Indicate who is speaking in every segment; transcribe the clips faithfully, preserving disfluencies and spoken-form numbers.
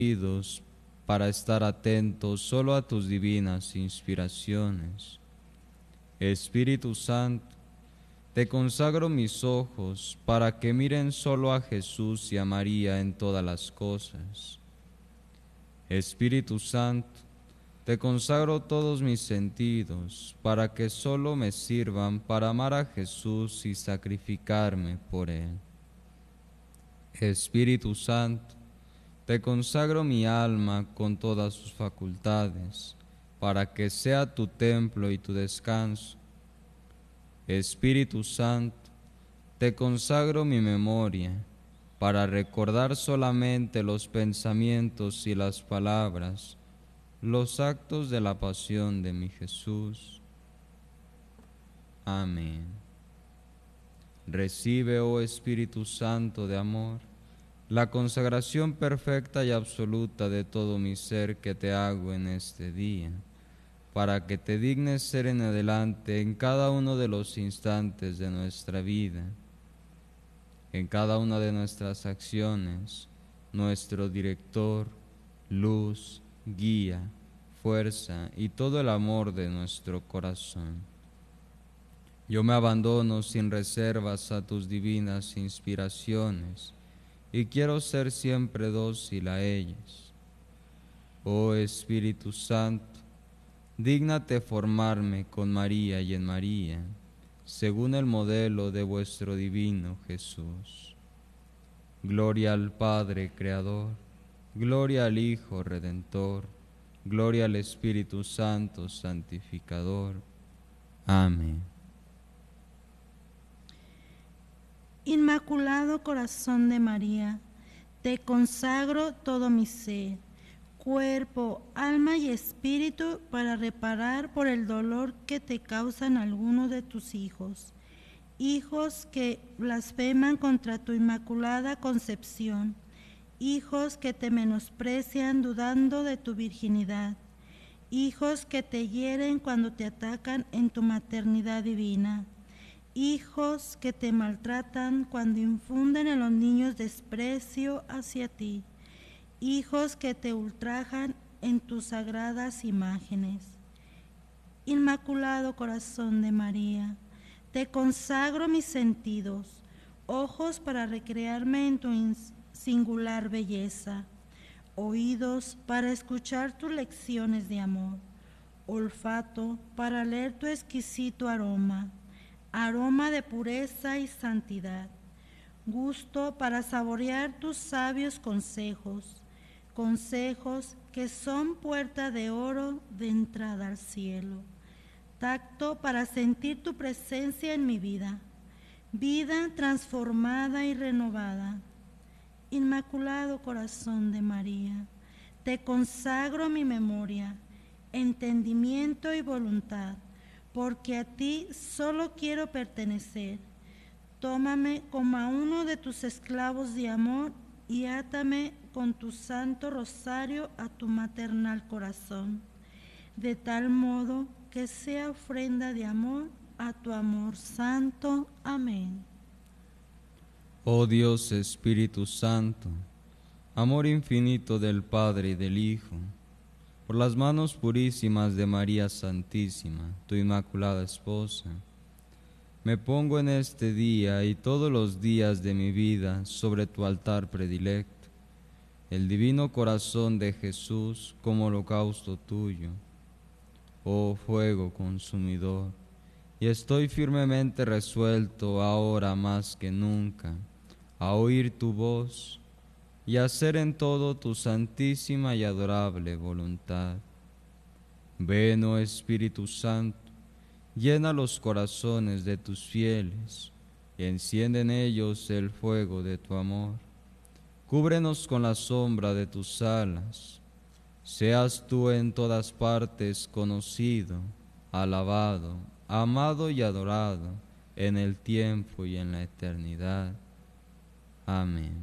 Speaker 1: oídos para estar atentos solo a tus divinas inspiraciones. Espíritu Santo, te consagro mis ojos para que miren solo a Jesús y a María en todas las cosas. Espíritu Santo, te consagro todos mis sentidos para que solo me sirvan para amar a Jesús y sacrificarme por Él. Espíritu Santo, te consagro mi alma con todas sus facultades para que sea tu templo y tu descanso. Espíritu Santo, te consagro mi memoria para recordar solamente los pensamientos y las palabras, los actos de la pasión de mi Jesús. Amén. Recibe, oh Espíritu Santo de amor, la consagración perfecta y absoluta de todo mi ser que te hago en este día, para que te dignes ser en adelante en cada uno de los instantes de nuestra vida, en cada una de nuestras acciones, nuestro director, luz, guía, fuerza y todo el amor de nuestro corazón. Yo me abandono sin reservas a tus divinas inspiraciones y quiero ser siempre dócil a ellas. Oh Espíritu Santo, dígnate formarme con María y en María, según el modelo de vuestro divino Jesús. Gloria al Padre Creador, gloria al Hijo Redentor, gloria al Espíritu Santo Santificador. Amén.
Speaker 2: Inmaculado Corazón de María, te consagro todo mi ser, cuerpo, alma y espíritu para reparar por el dolor que te causan algunos de tus hijos, hijos que blasfeman contra tu inmaculada concepción, hijos que te menosprecian dudando de tu virginidad, hijos que te hieren cuando te atacan en tu maternidad divina, hijos que te maltratan cuando infunden en los niños desprecio hacia ti, hijos que te ultrajan en tus sagradas imágenes. Inmaculado Corazón de María, te consagro mis sentidos, ojos para recrearme en tu singular belleza, oídos para escuchar tus lecciones de amor, olfato para leer tu exquisito aroma, aroma de pureza y santidad, gusto para saborear tus sabios consejos, consejos que son puerta de oro de entrada al cielo, tacto para sentir tu presencia en mi vida, vida transformada y renovada. Inmaculado Corazón de María, te consagro mi memoria, entendimiento y voluntad, porque a ti solo quiero pertenecer. Tómame como a uno de tus esclavos de amor y átame con tu santo rosario a tu maternal corazón, de tal modo que sea ofrenda de amor a tu amor santo. Amén.
Speaker 1: Oh Dios Espíritu Santo, amor infinito del Padre y del Hijo, por las manos purísimas de María Santísima, tu Inmaculada Esposa, me pongo en este día y todos los días de mi vida sobre tu altar predilecto, el divino corazón de Jesús como holocausto tuyo, oh fuego consumidor, y estoy firmemente resuelto ahora más que nunca a oír tu voz y hacer en todo tu santísima y adorable voluntad. Ven, oh Espíritu Santo, llena los corazones de tus fieles y enciende en ellos el fuego de tu amor. Cúbrenos con la sombra de tus alas. Seas tú en todas partes conocido, alabado, amado y adorado en el tiempo y en la eternidad. Amén.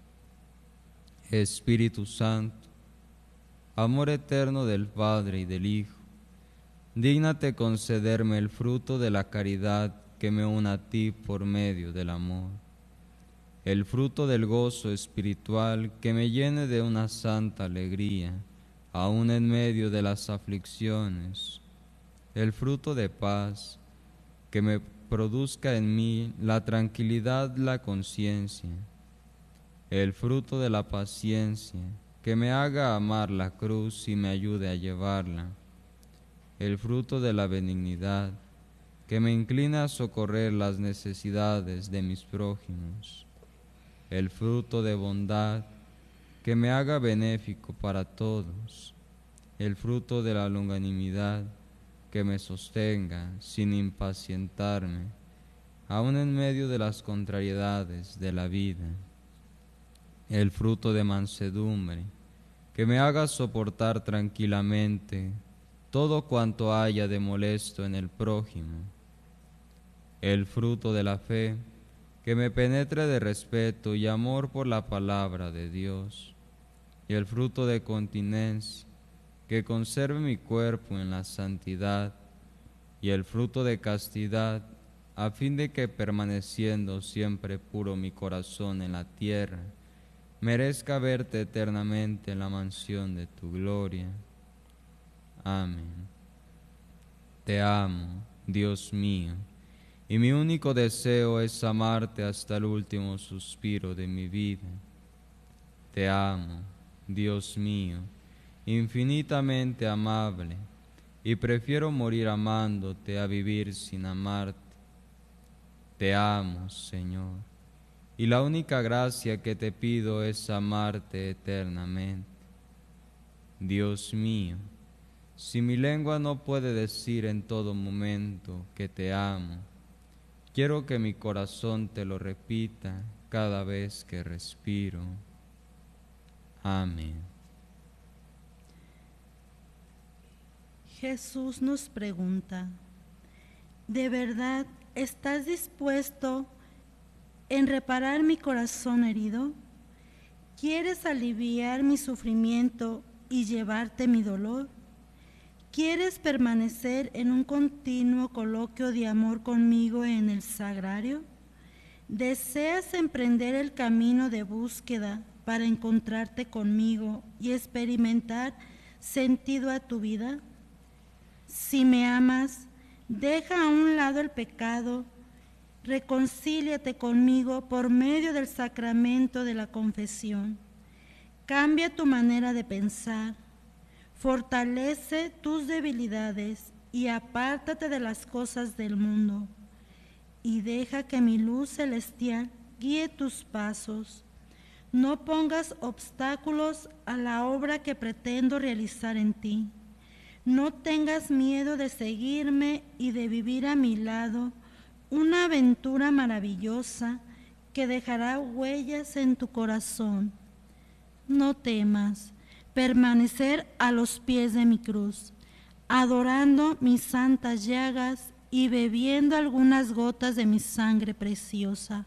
Speaker 1: Espíritu Santo, amor eterno del Padre y del Hijo, dígnate concederme el fruto de la caridad que me una a ti por medio del amor. el fruto del gozo espiritual que me llene de una santa alegría, aun en medio de las aflicciones, el fruto de paz que me produzca en mí la tranquilidad, la conciencia, el fruto de la paciencia que me haga amar la cruz y me ayude a llevarla, el fruto de la benignidad que me inclina a socorrer las necesidades de mis prójimos, el fruto de bondad que me haga benéfico para todos, el fruto de la longanimidad que me sostenga sin impacientarme, aun en medio de las contrariedades de la vida, el fruto de mansedumbre que me haga soportar tranquilamente todo cuanto haya de molesto en el prójimo, el fruto de la fe que me penetre de respeto y amor por la palabra de Dios, y el fruto de continencia que conserve mi cuerpo en la santidad, y el fruto de castidad, a fin de que permaneciendo siempre puro mi corazón en la tierra, merezca verte eternamente en la mansión de tu gloria. Amén. Te amo, Dios mío, y mi único deseo es amarte hasta el último suspiro de mi vida. Te amo, Dios mío, infinitamente amable, y prefiero morir amándote a vivir sin amarte. Te amo, Señor, y la única gracia que te pido es amarte eternamente. Dios mío, si mi lengua no puede decir en todo momento que te amo, quiero que mi corazón te lo repita cada vez que respiro. Amén.
Speaker 2: Jesús nos pregunta, ¿de verdad estás dispuesto en reparar mi corazón herido? ¿Quieres aliviar mi sufrimiento y llevarte mi dolor? ¿Quieres permanecer en un continuo coloquio de amor conmigo en el sagrario? ¿Deseas emprender el camino de búsqueda para encontrarte conmigo y experimentar sentido a tu vida? Si me amas, deja a un lado el pecado, reconcíliate conmigo por medio del sacramento de la confesión. Cambia tu manera de pensar, fortalece tus debilidades y apártate de las cosas del mundo, y deja que mi luz celestial guíe tus pasos. No pongas obstáculos a la obra que pretendo realizar en ti. No tengas miedo de seguirme y de vivir a mi lado una aventura maravillosa que dejará huellas en tu corazón. No temas permanecer a los pies de mi cruz, adorando mis santas llagas y bebiendo algunas gotas de mi sangre preciosa.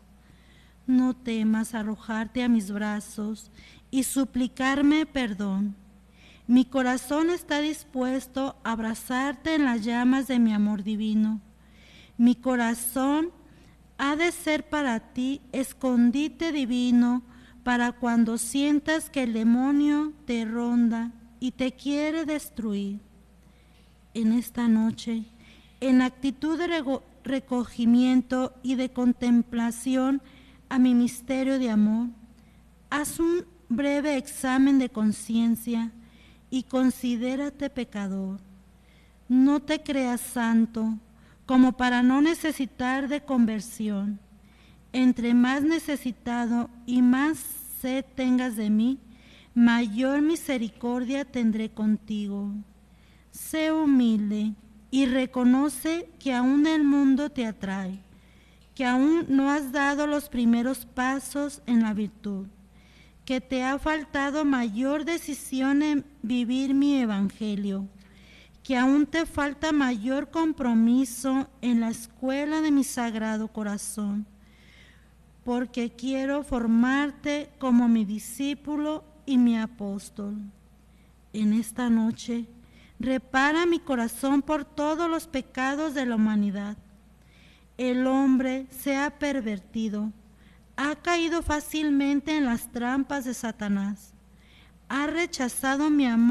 Speaker 2: No temas arrojarte a mis brazos y suplicarme perdón. Mi corazón está dispuesto a abrazarte en las llamas de mi amor divino. Mi corazón ha de ser para ti escondite divino para cuando sientas que el demonio te ronda y te quiere destruir. En esta noche, en actitud de recogimiento y de contemplación a mi misterio de amor, haz un breve examen de conciencia y considérate pecador. No te creas santo, como para no necesitar de conversión. Entre más necesitado y más sed tengas de mí, mayor misericordia tendré contigo. Sé humilde y reconoce que aún el mundo te atrae, que aún no has dado los primeros pasos en la virtud, que te ha faltado mayor decisión en vivir mi evangelio, que aún te falta mayor compromiso en la escuela de mi sagrado corazón, porque quiero formarte como mi discípulo y mi apóstol. En esta noche, repara mi corazón por todos los pecados de la humanidad. El hombre se ha pervertido, ha caído fácilmente en las trampas de Satanás. Ha rechazado mi amor